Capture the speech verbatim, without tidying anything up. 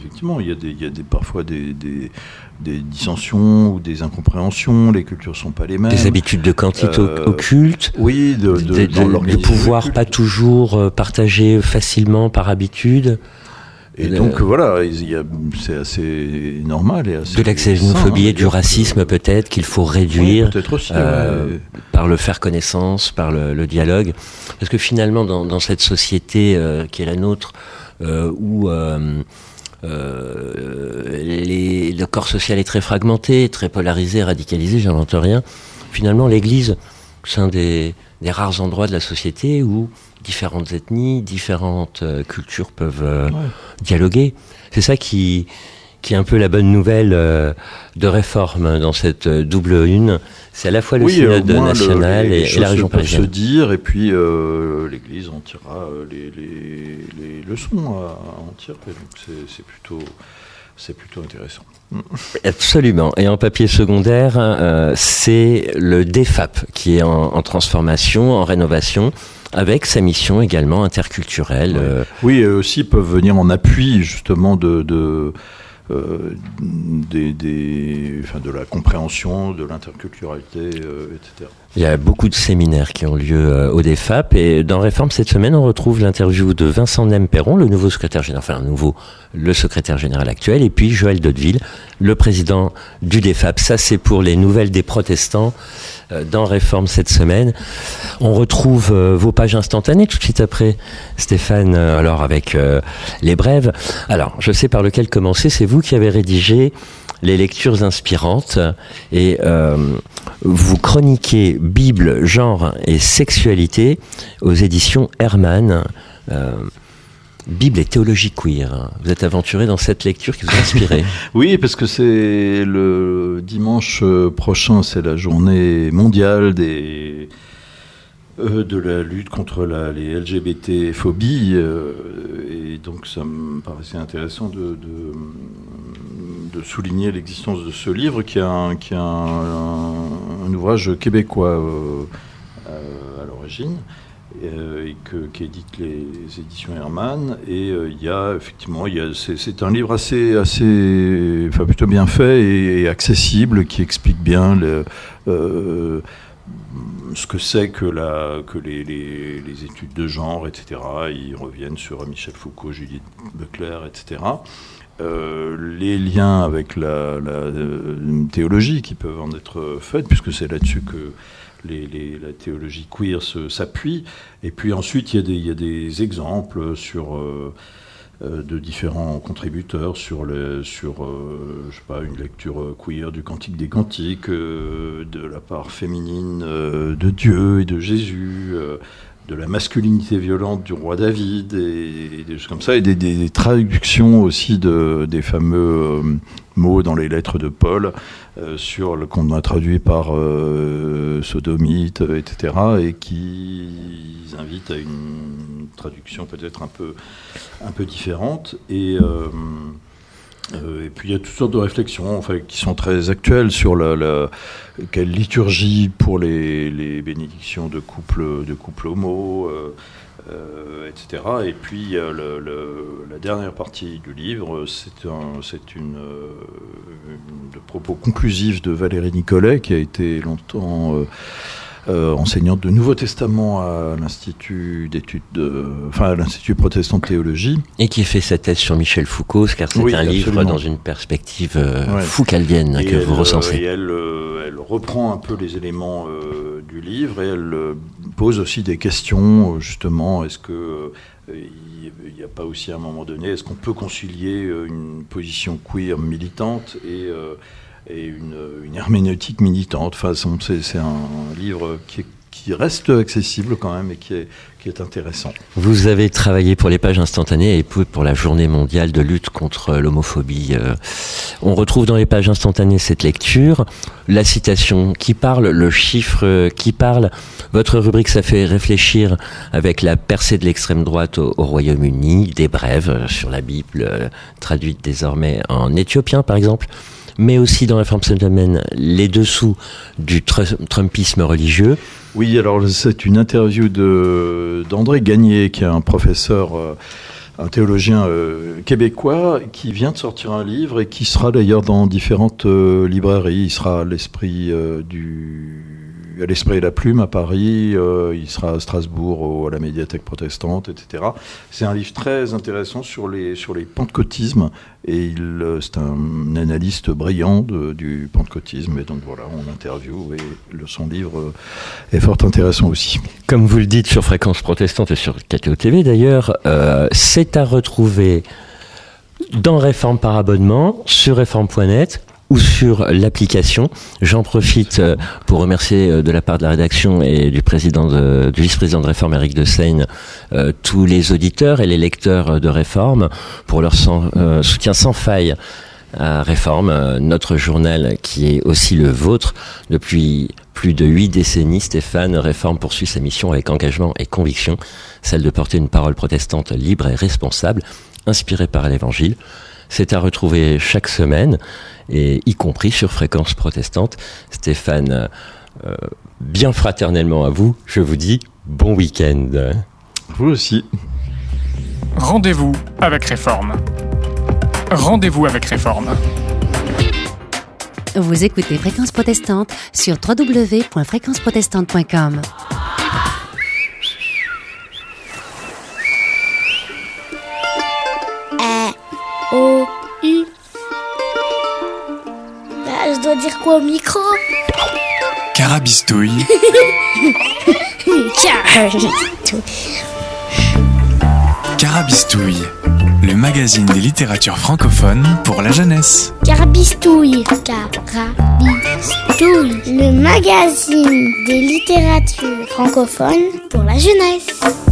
effectivement, il y a, des, il y a des, parfois des, des, des dissensions ou des incompréhensions, les cultures ne sont pas les mêmes. Des habitudes de quantité euh, occultes, oui, de, de, de, de, de pouvoir pas toujours partagé facilement par habitude. Et le... donc voilà, il y a, c'est assez normal. Et assez de la xénophobie et du racisme que... peut-être qu'il faut réduire, oui, peut-être aussi, euh, ouais. par le faire connaissance, par le, le dialogue. Parce que finalement, dans, dans cette société euh, qui est la nôtre, euh, où euh, euh, les, le corps social est très fragmenté, très polarisé, radicalisé, j'invente rien, finalement l'Église, c'est un des, des rares endroits de la société où différentes ethnies, différentes euh, cultures peuvent euh, ouais. dialoguer. C'est ça qui, qui est un peu la bonne nouvelle euh, de réforme dans cette euh, double une. C'est à la fois le oui, synode national le, les, et, les et la région parisienne. Se dire, et puis euh, l'Église en tirera les, les, les leçons à, à en tirer. Donc c'est, c'est plutôt... C'est plutôt intéressant. Absolument. Et en papier secondaire, euh, c'est le D F A P qui est en, en transformation, en rénovation, avec sa mission également interculturelle. Oui, euh... oui eux aussi peuvent venir en appui justement de, de, euh, des, des, enfin de la compréhension, de l'interculturalité, euh, et cetera. Il y a beaucoup de séminaires qui ont lieu euh, au D F A P et dans Réforme cette semaine, on retrouve l'interview de Vincent Nem-Perron, le nouveau secrétaire général, enfin le nouveau, le secrétaire général actuel, et puis Joël Dodeville, le président du D F A P. Ça, c'est pour les nouvelles des protestants euh, dans Réforme cette semaine. On retrouve euh, vos pages instantanées tout de suite après, Stéphane, euh, alors avec euh, les brèves. Alors, je sais par lequel commencer, c'est vous qui avez rédigé les lectures inspirantes et euh, vous chroniquez Bible, genre et sexualité aux éditions Hermann. Euh, Bible et théologie queer. Vous êtes aventuré dans cette lecture qui vous a inspiré. Oui, parce que c'est le dimanche prochain, c'est la journée mondiale des... Euh, de la lutte contre la, les L G B T-phobies, euh, et donc ça me paraissait intéressant de, de, de souligner l'existence de ce livre qui est un, qui est un, un, un ouvrage québécois euh, euh, à l'origine, euh, et que, qui édite les éditions Hermann, et euh, il y a effectivement, il y a, c'est, c'est un livre assez, assez, enfin plutôt bien fait et, et accessible, qui explique bien le... Euh, ce que c'est que, la, que les, les, les études de genre, et cetera. Ils reviennent sur Michel Foucault, Judith Butler, et cetera. Euh, les liens avec la, la euh, théologie qui peuvent en être faits, puisque c'est là-dessus que les, les, la théologie queer se, s'appuie. Et puis ensuite, il y a des, il y a des exemples sur... Euh, de différents contributeurs sur, les, sur euh, je sais pas, une lecture queer du Cantique des Cantiques, euh, de la part féminine euh, de Dieu et de Jésus, euh, de la masculinité violente du roi David, et, et des choses comme ça, et des, des, des traductions aussi de, des fameux euh, mots dans les lettres de Paul, euh, sur le, qu'on a traduit par euh, sodomite, et cetera, et qui invitent à une traduction peut-être un peu, un peu différente. Et, euh, euh, et puis il y a toutes sortes de réflexions enfin, qui sont très actuelles sur la, la, quelle liturgie pour les, les bénédictions de couples de couple homo, euh, euh, et cetera. Et puis le, le, la dernière partie du livre, c'est, un, c'est une, une de propos conclusifs de Valérie Nicolet, qui a été longtemps... Euh, Euh, enseignante de Nouveau Testament à l'Institut d'études de, enfin à l'Institut protestant de théologie. Et qui fait sa thèse sur Michel Foucault, car c'est oui, un absolument. livre dans une perspective euh, ouais. foucaldienne et que elle, vous recensez. Et elle, euh, elle reprend un peu les éléments euh, du livre et elle euh, pose aussi des questions, justement, est-ce que euh, il n'y a pas aussi à un moment donné, est-ce qu'on peut concilier euh, une position queer militante et euh, et une, une herméneutique militante. Enfin, c'est, c'est un livre qui, est, qui reste accessible quand même et qui est, qui est intéressant. Vous avez travaillé pour les pages instantanées et pour la journée mondiale de lutte contre l'homophobie. On retrouve dans les pages instantanées cette lecture, la citation qui parle, le chiffre qui parle. Votre rubrique, ça fait réfléchir avec la percée de l'extrême droite au, au Royaume-Uni, des brèves sur la Bible, traduite désormais en éthiopien par exemple, mais aussi dans Réforme cette semaine, les dessous du tr- trumpisme religieux. Oui, alors c'est une interview de, d'André Gagné, qui est un professeur euh, un théologien euh, québécois qui vient de sortir un livre et qui sera d'ailleurs dans différentes euh, librairies. Il sera à l'esprit euh, du... à l'Esprit et la Plume à Paris, euh, il sera à Strasbourg au, à la médiathèque protestante, et cetera. C'est un livre très intéressant sur les, sur les pentecôtismes et il, euh, c'est un analyste brillant de, du pentecôtisme et donc voilà, on l'interviewe et le, son livre euh, est fort intéressant aussi. Comme vous le dites sur Fréquence Protestante et sur K T O T V d'ailleurs, euh, c'est à retrouver dans Réforme par abonnement, sur réforme point net ou sur l'application. J'en profite euh, pour remercier euh, de la part de la rédaction et du président de, du vice-président de Réforme, Éric de Seyne, euh, tous les auditeurs et les lecteurs de Réforme pour leur sans, euh, soutien sans faille à Réforme, euh, notre journal qui est aussi le vôtre. Depuis plus de huit décennies, Stéphane, Réforme poursuit sa mission avec engagement et conviction, celle de porter une parole protestante libre et responsable, inspirée par l'Évangile. C'est à retrouver chaque semaine, et y compris sur Fréquence Protestante. Stéphane, euh, bien fraternellement à vous, je vous dis bon week-end. Vous aussi. Rendez-vous avec Réforme. Rendez-vous avec Réforme. Vous écoutez Fréquence Protestante sur w w w point fréquence protestante point com. O, U. Bah, je dois dire quoi au micro? Carabistouille. Carabistouille. Carabistouille, le magazine des littératures francophones pour la jeunesse. Carabistouille. Carabistouille. Le magazine des littératures francophones pour la jeunesse.